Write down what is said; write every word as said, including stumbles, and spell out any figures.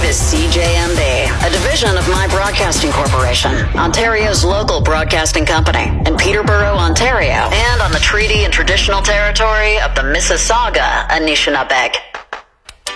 is C J M B, a division of My Broadcasting Corporation, Ontario's local broadcasting company, in Peterborough, Ontario, and on the treaty and traditional territory of the Mississauga Anishinaabe.